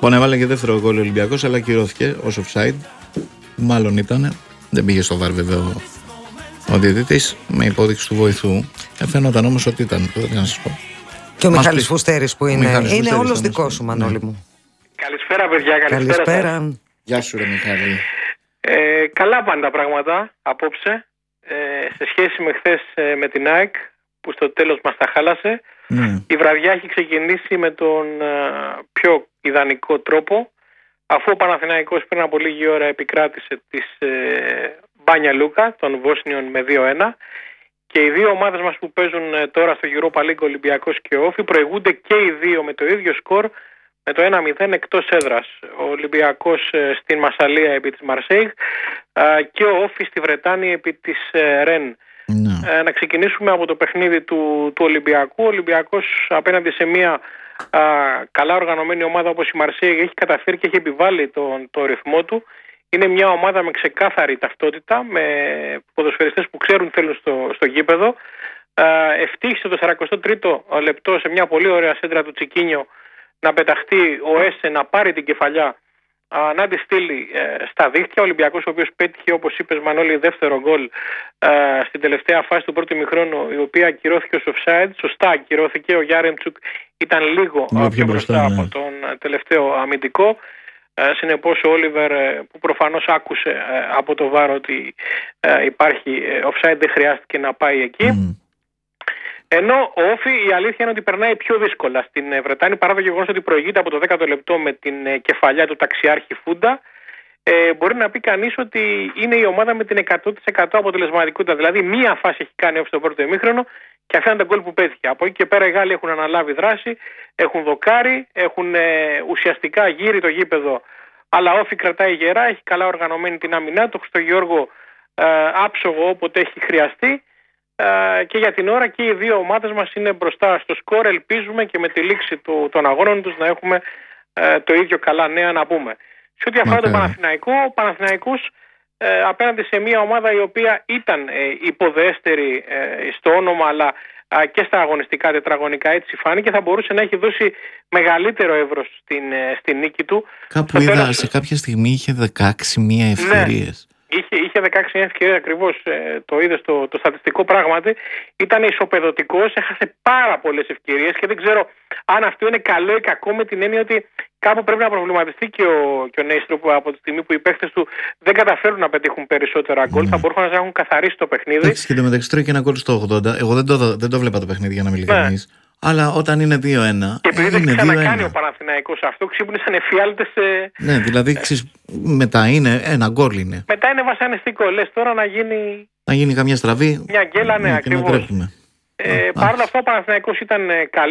Λοιπόν, έβαλε και δεύτερο γκολ ο Ολυμπιακός, αλλά κυρώθηκε ως offside. Μάλλον ήταν. Δεν πήγε στο βαρ βέβαιο ο διαιτητής με υπόδειξη του βοηθού. Φαίνονταν όμως ότι ήταν. Δεν να σας πω. Και ο Μιχάλης Φουστέρης που είναι όλος δικός σου, Μανώλη μου. Καλησπέρα, παιδιά. Καλησπέρα. Γεια σου, ρε Μιχάλη. Καλά πάνε τα πράγματα απόψε. Σε σχέση με χθες με την ΑΕΚ, που στο τέλος μας τα χάλασε. Η βραδιά έχει ξεκινήσει με τον πιο ιδανικό τρόπο, αφού ο Παναθηναϊκός πριν από λίγη ώρα επικράτησε της Μπάνια Λούκα των Βόσνιων με 2-1, και οι δύο ομάδες μας που παίζουν τώρα στο Europa League, Ολυμπιακός και Όφι, προηγούνται και οι δύο με το ίδιο σκορ, με το 1-0 εκτός έδρας. Ο Ολυμπιακός στην Μασσαλία επί της Μαρσέιγ και ο Όφι στη Βρετάνη επί της Ρεν. Να ξεκινήσουμε από το παιχνίδι του Ολυμπιακού. Ο Ολυμπιακός απέναντι σε μια καλά οργανωμένη ομάδα όπως η Μαρσέιγ έχει καταφέρει και έχει επιβάλει το ρυθμό του. Είναι μια ομάδα με ξεκάθαρη ταυτότητα, με ποδοσφαιριστές που ξέρουν θέλουν στο γήπεδο. Ευτύχησε το 43ο λεπτό σε μια πολύ ωραία σέντρα του Τσικίνιο να πεταχτεί ο Έσε, να πάρει την κεφαλιά, να τη στείλει στα δίχτυα. Ο Ολυμπιακός, ο οποίος πέτυχε, όπως είπες Μανώλη, δεύτερο γκολ στην τελευταία φάση του πρώτου ημιχρόνου, η οποία ακυρώθηκε ως offside. Σωστά ακυρώθηκε. Ο Γιάρεμτσουκ ήταν λίγο πιο μπροστά από τον τελευταίο αμυντικό. Συνεπώς ο Όλιβερ, που προφανώς άκουσε από το VAR ότι υπάρχει offside, δεν χρειάστηκε να πάει εκεί. Ενώ ο Όφι, η αλήθεια είναι ότι περνάει πιο δύσκολα στην Βρετάνη, παρά το γεγονός ότι προηγείται από το 10ο λεπτό με την κεφαλιά του ταξιάρχη Φούντα. Μπορεί να πει κανείς ότι είναι η ομάδα με την 100% αποτελεσματικότητα. Δηλαδή, μία φάση έχει κάνει Όφι στο πρώτο ημίχρονο και αυτά είναι τα γκολ που πέτυχε. Από εκεί και πέρα οι Γάλλοι έχουν αναλάβει δράση, έχουν δοκάρει, έχουν ουσιαστικά γύρει το γήπεδο. Αλλά Όφι κρατάει γερά, έχει καλά οργανωμένη την άμυνά του, στο Γιώργο άψογο όποτε έχει χρειαστεί. Και για την ώρα και οι δύο ομάδες μας είναι μπροστά στο σκορ. Ελπίζουμε και με τη λήξη των αγώνων τους να έχουμε το ίδιο καλά νέα να πούμε. Σε ό,τι αφορά τον Παναθηναϊκό, ο Παναθηναϊκός απέναντι σε μια ομάδα η οποία ήταν υποδέστερη στο όνομα αλλά και στα αγωνιστικά τετραγωνικά, έτσι φάνηκε, θα μπορούσε να έχει δώσει μεγαλύτερο εύρος στην νίκη του. Κάπου είδα σε κάποια στιγμή είχε 16 ευκαιρίες. Είχε 16 ευκαιρίες ακριβώς, το είδε στο στατιστικό, πράγματι. Ήταν ισοπεδωτικός, έχασε πάρα πολλές ευκαιρίες και δεν ξέρω αν αυτό είναι καλό ή κακό, με την έννοια ότι κάπου πρέπει να προβληματιστεί και ο Νέιστροπ από τη στιγμή που οι παίχτες του δεν καταφέρουν να πετύχουν περισσότερα γκολ. Θα μπορούσαν να έχουν καθαρίσει το παιχνίδι. Εντάξει, και το μεταξύ τρώει και ένα γκολ στο 80. Εγώ δεν το βλέπα το παιχνίδι, για να μιλήσω κανείς. Αλλά όταν είναι 2-1. Και επειδή δεν ξανακάνει ο Παναθηναϊκός αυτό, ξύπνησαν εφιάλτες. Ναι, δηλαδή μετά είναι ένα γκολ είναι. Μετά είναι βασανιστικό. Λες τώρα να γίνει καμιά στραβή. Μια γκέλα, ναι, ακριβώς. Παρ' όλα αυτά ο Παναθηναϊκός ήταν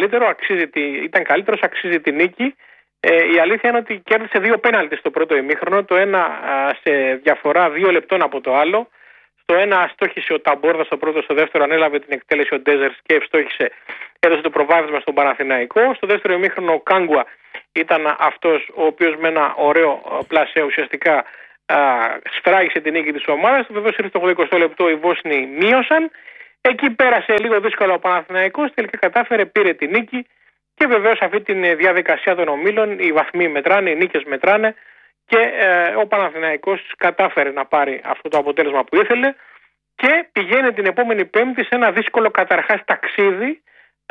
καλύτερος, αξίζει τη νίκη. Η αλήθεια είναι ότι κέρδισε 2 πέναλτι στο πρώτο ημίχρονο. Το ένα σε διαφορά 2 λεπτών από το άλλο. Στο ένα στόχισε ο Ταμπόρδα, στο πρώτο, στο δεύτερο ανέλαβε την εκτέλεση ο Ντέζερς και ευστόχισε, έδωσε το προβάδισμα στον Παναθηναϊκό. Στο δεύτερο ημίχρονο ο Κάγκουα ήταν αυτός ο οποίος με ένα ωραίο πλασέ ουσιαστικά σφράγισε την νίκη της ομάδας. Βεβαίως ήρθε το 80 λεπτό, οι Βόσνοι μείωσαν. Εκεί πέρασε λίγο δύσκολα ο Παναθηναϊκός, τελικά κατάφερε, πήρε τη νίκη και βεβαίως αυτή τη διαδικασία των ομίλων οι βαθμοί μετράνε, οι νίκες μετράνε. Και ο Παναθηναϊκός κατάφερε να πάρει αυτό το αποτέλεσμα που ήθελε και πηγαίνει την επόμενη Πέμπτη σε ένα δύσκολο καταρχάς ταξίδι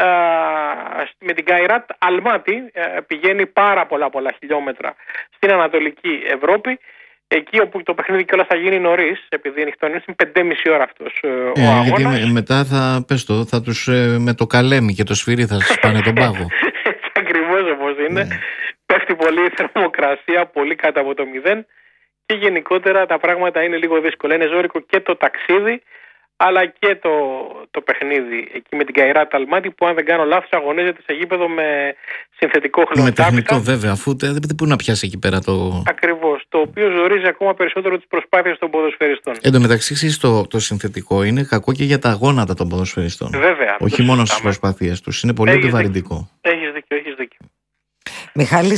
με την Καϊράτ Αλμάτι. Πηγαίνει πάρα πολλά χιλιόμετρα στην Ανατολική Ευρώπη, εκεί όπου το παιχνίδι κιόλας θα γίνει νωρίς, επειδή είναι 5,5 ώρα αυτός ο αγώνας. Γιατί μετά θα τους με το καλέμι και το σφυρί θα σας πάνε τον πάγο. Έτσι ακριβώς όπως είναι. Πέφτει πολύ η θερμοκρασία, πολύ κάτω από το 0 και γενικότερα τα πράγματα είναι λίγο δύσκολα. Είναι ζώρικο και το ταξίδι αλλά και το παιχνίδι εκεί με την Καϊράτ Αλμάτι, που αν δεν κάνω λάθος αγωνίζεται σε γήπεδο με συνθετικό χλωροτάπητα. Με τεχνικό βέβαια, αφού δεν μπορεί να πιάσει εκεί πέρα το... Ακριβώς, το οποίο ζορίζει ακόμα περισσότερο τις προσπάθειες των ποδοσφαιριστών. Εν τω μεταξύ το συνθετικό είναι κακό και για τα γόνατα των ποδοσφαιριστών. Βέβαια. Όχι μόνο στις προσπάθειες τους, είναι πολύ επιβαρυντικό. Έχεις δίκιο. Μιχάλη,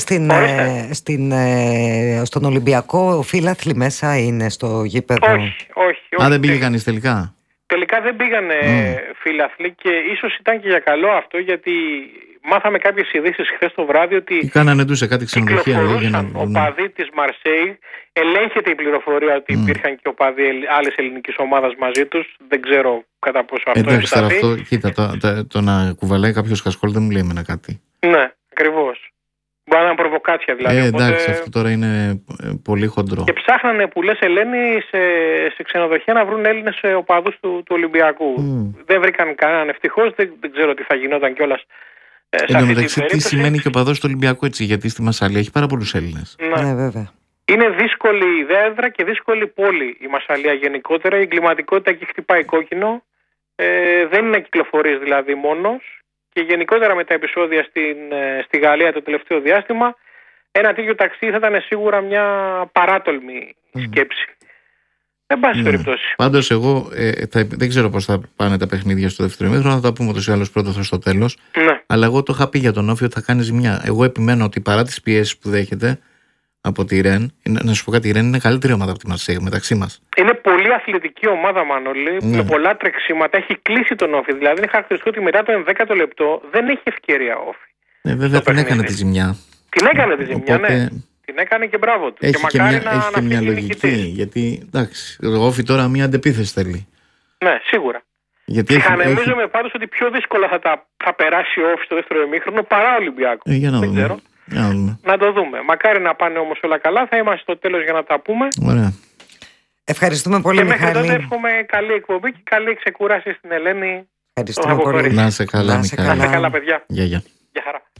στον Ολυμπιακό φίλαθλοι μέσα είναι στο γήπεδο? Όχι. Δεν πήγε κανείς τελικά? Τελικά δεν πήγανε φίλαθλοι και ίσως ήταν και για καλό αυτό, γιατί μάθαμε κάποιες ειδήσεις χθες το βράδυ ότι κάνανε ντου σε κάτι ξενοδοχεία. Κυκλοφορούσαν οπαδοί της Μαρσέη. Ελέγχεται η πληροφορία ότι υπήρχαν και οπαδοί άλλης ελληνικής ομάδας μαζί τους. Δεν ξέρω κατά πόσο αυτό εντάξει, αυτό, κοίτα, το να κουβαλάει κάποιος χασκόλ δεν μου λέει εμένα κάτι. Ναι, ακριβώς. Μπορεί να είναι προβοκάτσια δηλαδή. Εντάξει, αυτό τώρα είναι πολύ χοντρό. Και ψάχνανε που λες Ελένη σε ξενοδοχεία να βρουν Έλληνες οπαδούς του Ολυμπιακού. Δεν βρήκαν κανέναν ευτυχώς, δεν ξέρω τι θα γινόταν κιόλας. Εν τω μεταξύ, τι σημαίνει και οπαδός του Ολυμπιακού, έτσι, γιατί στη Μασσαλία έχει πάρα πολλούς Έλληνες. Ναι, βέβαια. Είναι δύσκολη η έδρα και δύσκολη πόλη η Μασσαλία γενικότερα. Η εγκληματικότητα εκεί χτυπάει κόκκινο. Δεν είναι κυκλοφορείς δηλαδή μόνος. Και γενικότερα με τα επεισόδια στη Γαλλία το τελευταίο διάστημα, ένα τέτοιο ταξίδι θα ήταν σίγουρα μια παράτολμη σκέψη. Δεν πάση περιπτώσει. Πάντως εγώ δεν ξέρω πώς θα πάνε τα παιχνίδια στο δεύτερο ημίχρονο, θα τα πούμε ούτως ή άλλως πρώτα στο τέλος. Ναι. Αλλά εγώ το είχα πει για τον Όφη ότι θα κάνει ζημιά. Εγώ επιμένω ότι παρά τις πιέσεις που δέχεται από τη Ρεν, να σου πω κάτι, η Ρεν είναι καλύτερη ομάδα από τη Μαρσέη μεταξύ μας. Είναι πολύ αθλητική ομάδα, Μανώλη, με πολλά τρεξίματα. Έχει κλείσει τον Όφη. Δηλαδή είναι χαρακτηριστικό ότι μετά το 11ο λεπτό δεν έχει ευκαιρία ο Όφη. Βέβαια την έκανε τη ζημιά. Την έκανε τη ζημιά, οπότε... ναι. Την έκανε και μπράβο του. Έχει και μια λογική. Γιατί εντάξει, ο Όφη τώρα μια αντεπίθεση θέλει. Ναι, σίγουρα. Νομίζω πάντως ότι πιο δύσκολα θα περάσει ο Όφη στο δεύτερο ημίχρονο παρά ο Ολυμπιακός. Δεν ξέρω. Να το δούμε. Μακάρι να πάνε όμως όλα καλά. Θα είμαστε στο τέλος για να τα πούμε. Ωραία. Ευχαριστούμε πολύ, και Μιχάλη. Και μέχρι τότε εύχομαι καλή εκπομπή και καλή ξεκούραση στην Ελένη. Ευχαριστούμε πολύ. Να σε καλά, Να σε καλά, παιδιά. Γεια. Γεια χαρά.